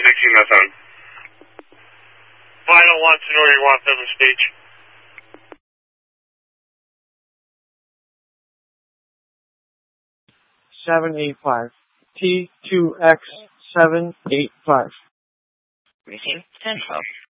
Dixie Methone. Final 1 to you want them to speech. 785. T2X 785. Receive 1012.